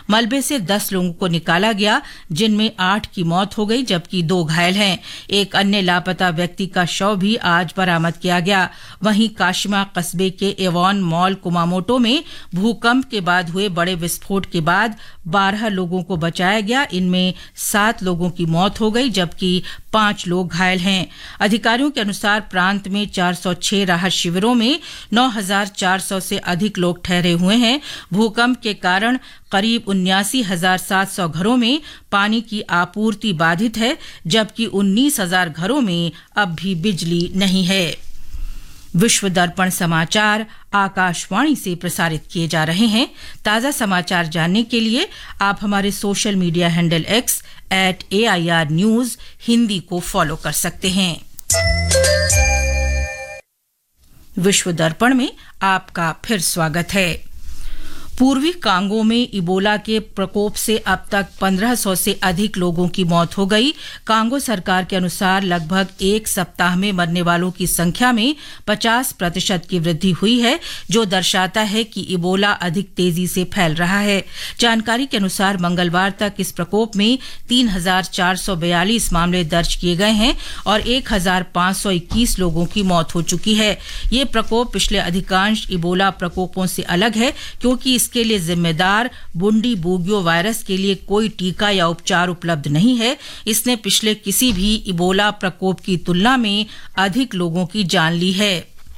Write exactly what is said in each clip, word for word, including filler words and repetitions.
मलबे से दस लोगों को निकाला गया, जिनमें आठ की मौत हो गई जबकि दो घायल हैं। एक अन्य लापता व्यक्ति का शव भी आज बरामद किया गया। वहीं काशिमा कस्बे के एवॉन मॉल कुमामोटो में भूकंप के बाद हुए बड़े विस्फोट के बाद बारह लोगों को बचाया गया। इनमें सात लोगों की मौत हो गई जबकि पांच लोग घायल हैं। अधिकारियों के अनुसार प्रांत में चार सौ छह राहत शिविरों में नौ हज़ार चार सौ से अधिक लोग ठहरे हुए हैं। भूकंप के कारण करीब उन्यासी हजार सात सौ घरों में पानी की आपूर्ति बाधित है जबकि उन्नीस हजार घरों में अब भी बिजली नहीं है। विश्व दर्पण समाचार आकाशवाणी से प्रसारित किए जा रहे हैं। ताज़ा समाचार जानने के लिए आप हमारे social media handle x eight A I R news Hindi को फॉलो कर सकते हैं। विश्व दर्पण में आपका फिर स्वागत है। पूर्वी कांगो में इबोला के प्रकोप से अब तक पंद्रह सौ से अधिक लोगों की मौत हो गई। कांगो सरकार के अनुसार लगभग एक सप्ताह में मरने वालों की संख्या में पचास प्रतिशत की वृद्धि हुई है, जो दर्शाता है कि इबोला अधिक तेजी से फैल रहा है। जानकारी के अनुसार मंगलवार तक इस प्रकोप में तीन हजार चार सौ बयालीस मामले दर्ज किए गए हैं और एक हजार पांच सौ इक्कीस लोगों की मौत हो चुकी है। ये प्रकोप पिछले अधिकांश इबोला प्रकोपों से अलग है क्योंकि इसके लिए जिम्मेदार बुंडी बुगियो वायरस के लिए कोई टीका या उपचार उपलब्ध नहीं है। इसने पिछले किसी भी इबोला प्रकोप की तुलना में अधिक लोगों की जान ली है।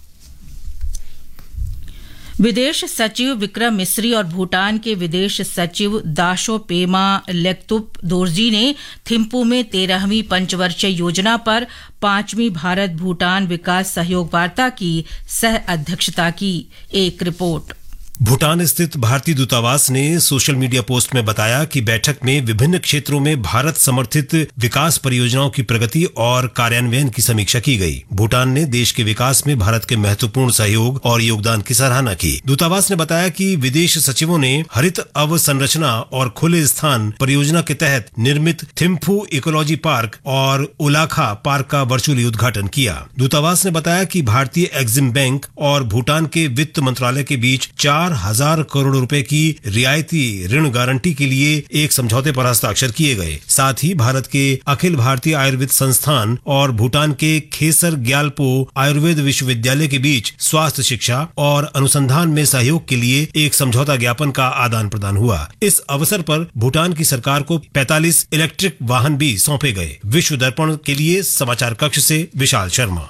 विदेश सचिव विक्रम मिस्री और भूटान के विदेश सचिव दाशो पेमा लेक्तुप दोरजी ने थिम्पू में तेरहवीं पंचवर्षीय योजना पर पांचवीं भारत भूटान विकास सहयोग वार्ता की सह अध्यक्षता की। एक रिपोर्ट। भूटान स्थित भारतीय दूतावास ने सोशल मीडिया पोस्ट में बताया कि बैठक में विभिन्न क्षेत्रों में भारत समर्थित विकास परियोजनाओं की प्रगति और कार्यान्वयन की समीक्षा की गई। भूटान ने देश के विकास में भारत के महत्वपूर्ण सहयोग और योगदान की सराहना की। दूतावास ने बताया कि विदेश सचिवों ने हरित अवसंरचना और खुले स्थान परियोजना के तहत निर्मित थिम्फू इकोलॉजी पार्क और उलाखा पार्क का वर्चुअली उद्घाटन किया। दूतावास ने बताया कि भारतीय एक्जिम बैंक और भूटान के वित्त मंत्रालय के बीच चार हजार करोड़ रुपए की रियायती ऋण गारंटी के लिए एक समझौते पर हस्ताक्षर किए गए। साथ ही भारत के अखिल भारतीय आयुर्वेद संस्थान और भूटान के खेसर ग्यालपो आयुर्वेद विश्वविद्यालय के बीच स्वास्थ्य शिक्षा और अनुसंधान में सहयोग के लिए एक समझौता ज्ञापन का आदान प्रदान हुआ। इस अवसर पर भूटान की सरकार को पैंतालीस इलेक्ट्रिक वाहन भी सौंपे गए। विश्व दर्पण के लिए समाचार कक्ष से विशाल शर्मा।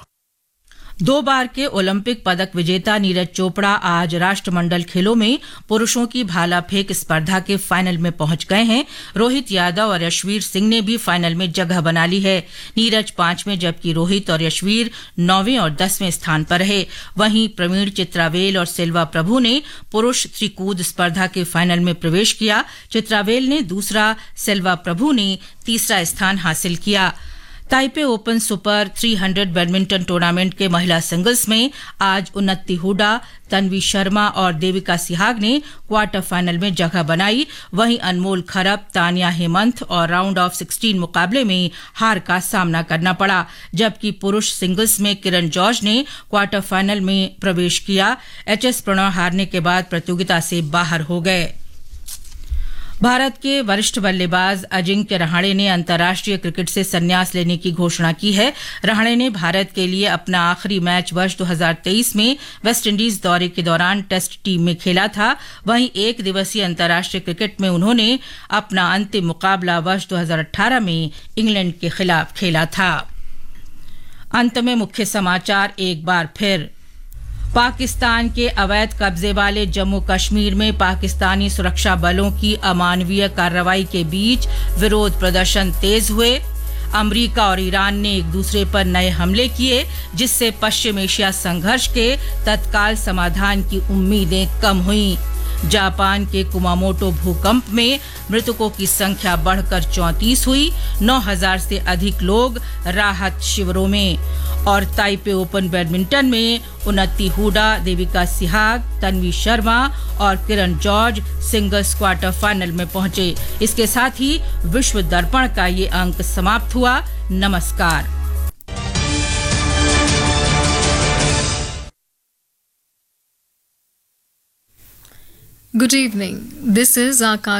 दो बार के ओलंपिक पदक विजेता नीरज चोपड़ा आज राष्ट्रमंडल खेलों में पुरुषों की भाला फेंक स्पर्धा के फाइनल में पहुंच गए हैं। रोहित यादव और यशवीर सिंह ने भी फाइनल में जगह बना ली है। नीरज पांचवें जबकि रोहित और यशवीर नौवें और दसवें स्थान पर रहे। वहीं प्रवीण चित्रावेल और सिल्वा प्रभु ने पुरुष त्रिकूद स्पर्धा के फाइनल में प्रवेश किया। चित्रावेल ने दूसरा, सिल्वा प्रभु ने तीसरा स्थान हासिल किया। ताइपे ओपन सुपर तीन सौ बैडमिंटन टूर्नामेंट के महिला सिंगल्स में आज उन्नति हुडा, तन्वी शर्मा और देविका सिहाग ने क्वार्टर फाइनल में जगह बनाई। वहीं अनमोल खरब, तानिया हेमंत और राउंड ऑफ सोलह मुकाबले में हार का सामना करना पड़ा। जबकि पुरुष सिंगल्स में किरण जॉर्ज ने क्वार्टर फाइनल में प्रवेश किया। एच एस प्रणय हारने के बाद प्रतियोगिता से बाहर हो गए। भारत के वरिष्ठ बल्लेबाज अजिंक्य रहाणे ने अंतर्राष्ट्रीय क्रिकेट से संन्यास लेने की घोषणा की है। रहाणे ने भारत के लिए अपना आखिरी मैच वर्ष दो हज़ार तेईस में वेस्टइंडीज दौरे के दौरान टेस्ट टीम में खेला था। वहीं एक दिवसीय अंतर्राष्ट्रीय क्रिकेट में उन्होंने अपना अंतिम मुकाबला वर्ष दो हज़ार अठारह में इंग्लैंड के खिलाफ खेला था। अंत में मुख्य समाचार एक बार फिर। पाकिस्तान के अवैध कब्जे वाले जम्मू कश्मीर में पाकिस्तानी सुरक्षा बलों की अमानवीय कार्रवाई के बीच विरोध प्रदर्शन तेज हुए। अमेरिका और ईरान ने एक दूसरे पर नए हमले किए, जिससे पश्चिम एशिया संघर्ष के तत्काल समाधान की उम्मीदें कम हुईं। जापान के कुमामोटो भूकंप में मृतकों की संख्या बढ़कर चौंतीस हुई। नौ हजार से अधिक लोग राहत शिविरों में। और ताइपे ओपन बैडमिंटन में उन्नति हुडा, देविका सिहाग, तन्वी शर्मा और किरण जॉर्ज सिंगल्स क्वार्टर फाइनल में पहुंचे। इसके साथ ही विश्व दर्पण का ये अंक समाप्त हुआ। नमस्कार। Good evening. This is Akash.